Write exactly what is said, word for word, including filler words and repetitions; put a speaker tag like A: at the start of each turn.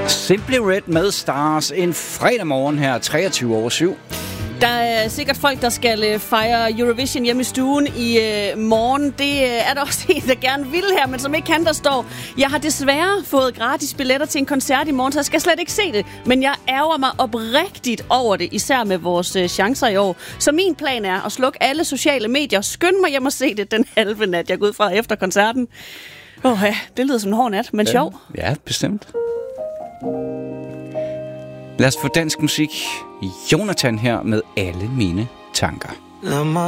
A: Simply Red med Stars en fredag morgen her, treogtyve over syv.
B: Der er sikkert folk, der skal fejre Eurovision hjemme i stuen i øh, morgen. Det øh, er der også en, der gerne vil her, men som ikke kan, der står: jeg har desværre fået gratis billetter til en koncert i morgen, så jeg skal slet ikke se det. Men jeg ærger mig oprigtigt over det, især med vores øh, chancer i år. Så min plan er at slukke alle sociale medier, skynde mig hjem og se det den halve nat, jeg går ud fra efter koncerten. Åh ja, det lyder som en hård nat, men
A: ja,
B: sjov.
A: Ja, bestemt. Lad os få dansk musik. Jonathan her med Alle mine tanker.